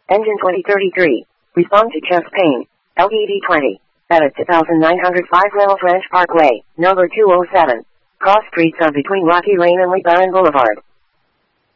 Engine 2033. Respond to chest pain. LED 20. At 2905 Reynolds Ranch Parkway, number 207. Cross streets are between Rocky Lane and Lee Barron Boulevard.